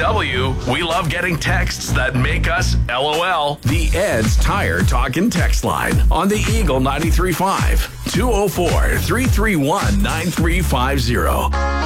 DFW, we love getting texts that make us LOL. The Ed's Tire Talkin' text line on the Eagle 93.5, 204-331-9350.